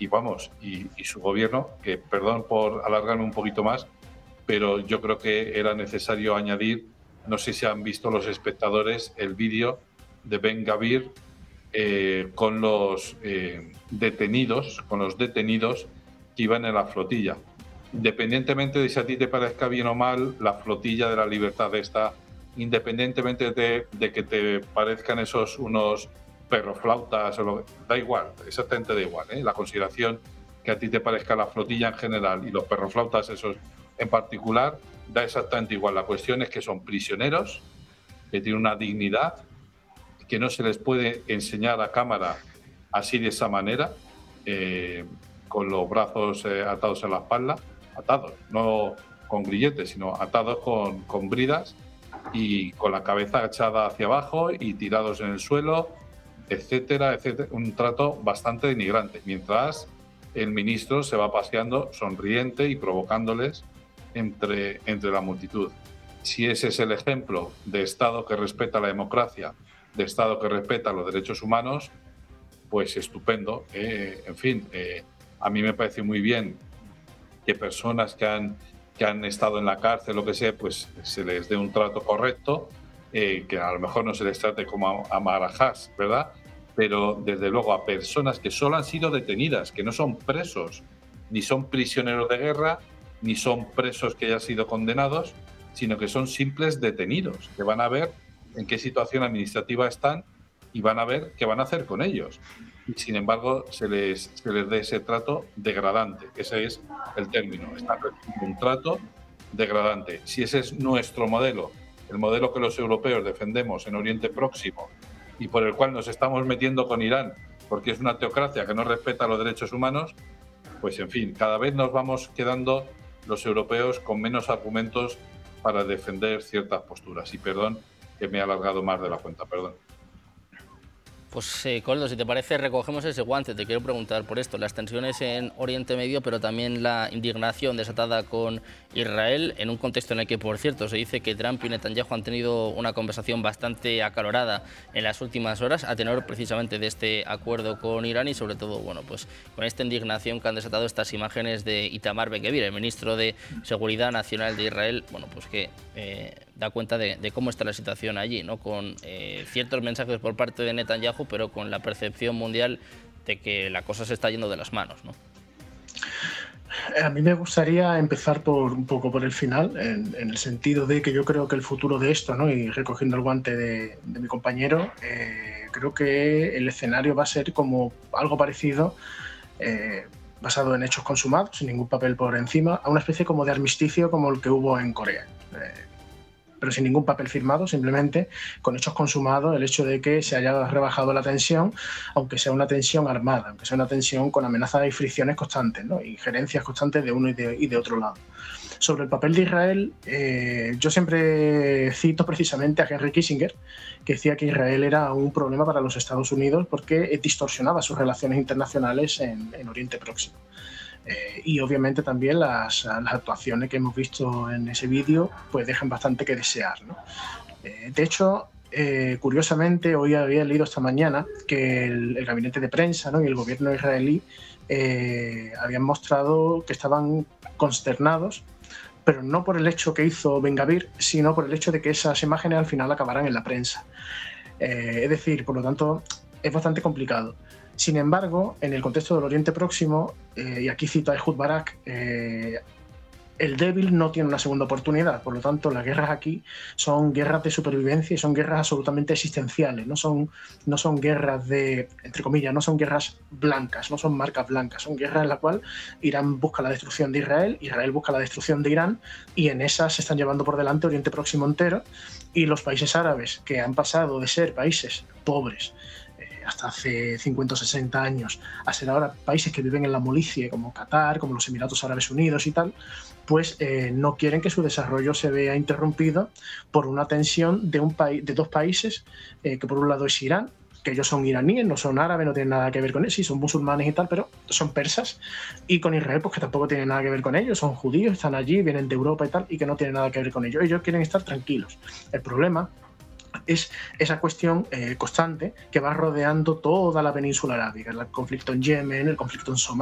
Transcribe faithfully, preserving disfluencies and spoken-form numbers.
y vamos, y, y su gobierno, que perdón por alargarme un poquito más, pero yo creo que era necesario añadir, no sé si han visto los espectadores el vídeo de Ben Gavir eh, con los eh, detenidos, con los detenidos que iban en la flotilla. Independientemente de si a ti te parezca bien o mal, la flotilla de la libertad está, independientemente de, de que te parezcan esos unos perroflautas o lo, da igual, exactamente da igual, ¿eh? La consideración que a ti te parezca la flotilla en general y los perroflautas esos en particular, da exactamente igual. La cuestión es que son prisioneros, que tienen una dignidad, que no se les puede enseñar a cámara así de esa manera, eh, con los brazos eh, atados en la espalda, atados, no con grilletes, sino atados con, con bridas y con la cabeza echada hacia abajo y tirados en el suelo, etcétera, etcétera. Un trato bastante denigrante, mientras el ministro se va paseando sonriente y provocándoles entre, entre la multitud. Si ese es el ejemplo de Estado que respeta la democracia, de Estado que respeta los derechos humanos, pues estupendo. Eh, en fin, eh, a mí me parece muy bien que personas que han, que han estado en la cárcel, lo que sea, pues se les dé un trato correcto, eh, que a lo mejor no se les trate como a, a marajás, ¿verdad? Pero desde luego a personas que solo han sido detenidas, que no son presos, ni son prisioneros de guerra, ni son presos que hayan sido condenados, sino que son simples detenidos, que van a ver en qué situación administrativa están y van a ver qué van a hacer con ellos. Y sin embargo, se les, se les dé ese trato degradante. Ese es el término. Están recibiendo un trato degradante. Si ese es nuestro modelo, el modelo que los europeos defendemos en Oriente Próximo y por el cual nos estamos metiendo con Irán, porque es una teocracia que no respeta los derechos humanos, pues en fin, cada vez nos vamos quedando los europeos con menos argumentos para defender ciertas posturas. Y perdón que me he alargado más de la cuenta, perdón. Pues, eh, Koldo, si te parece, recogemos ese guante. Te quiero preguntar por esto, las tensiones en Oriente Medio, pero también la indignación desatada con Israel, en un contexto en el que, por cierto, se dice que Trump y Netanyahu han tenido una conversación bastante acalorada en las últimas horas, a tenor precisamente de este acuerdo con Irán y, sobre todo, bueno, pues con esta indignación que han desatado estas imágenes de Itamar Ben-Gvir, el ministro de Seguridad Nacional de Israel, bueno, pues que eh, da cuenta de, de cómo está la situación allí, ¿no? Con eh, ciertos mensajes por parte de Netanyahu, pero con la percepción mundial de que la cosa se está yendo de las manos, ¿no? A mí me gustaría empezar por un poco por el final, en, en el sentido de que yo creo que el futuro de esto, ¿no? Y recogiendo el guante de, de mi compañero, eh, creo que el escenario va a ser como algo parecido, eh, basado en hechos consumados, sin ningún papel por encima, a una especie como de armisticio como el que hubo en Corea. Eh, pero sin ningún papel firmado, simplemente con hechos consumados, el hecho de que se haya rebajado la tensión, aunque sea una tensión armada, aunque sea una tensión con amenazas y fricciones constantes, ¿no? Injerencias constantes de uno y de, y de otro lado. Sobre el papel de Israel, eh, yo siempre cito precisamente a Henry Kissinger, que decía que Israel era un problema para los Estados Unidos porque distorsionaba sus relaciones internacionales en, en Oriente Próximo. Eh, y obviamente también las, las actuaciones que hemos visto en ese vídeo pues dejan bastante que desear, ¿no? Eh, de hecho, eh, curiosamente, hoy había leído esta mañana que el, el gabinete de prensa, ¿no? Y el gobierno israelí eh, habían mostrado que estaban consternados, pero no por el hecho que hizo Ben-Gvir, sino por el hecho de que esas imágenes al final acabaran en la prensa. Eh, es decir, por lo tanto, es bastante complicado. Sin embargo, en el contexto del Oriente Próximo, eh, y aquí cito a Ehud Barak, eh, el débil no tiene una segunda oportunidad. Por lo tanto, las guerras aquí son guerras de supervivencia y son guerras absolutamente existenciales. No son, no son guerras de, entre comillas, no son guerras blancas, no son marcas blancas. Son guerras en las cuales Irán busca la destrucción de Israel, Israel busca la destrucción de Irán, y en esas se están llevando por delante Oriente Próximo entero. Y los países árabes, que han pasado de ser países pobres hasta hace cincuenta o sesenta años, a ser ahora países que viven en la molicie, como Qatar, como los Emiratos Árabes Unidos y tal, pues eh, no quieren que su desarrollo se vea interrumpido por una tensión de, un país, de dos países, eh, que por un lado es Irán, que ellos son iraníes, no son árabes, no tienen nada que ver con eso, sí, son musulmanes y tal, pero son persas, y con Israel, pues que tampoco tienen nada que ver con ellos, son judíos, están allí, vienen de Europa y tal, y que no tienen nada que ver con ellos. Ellos quieren estar tranquilos. El problema es esa cuestión eh, constante que va rodeando toda la península arábiga, el conflicto en Yemen, el conflicto en Somalia,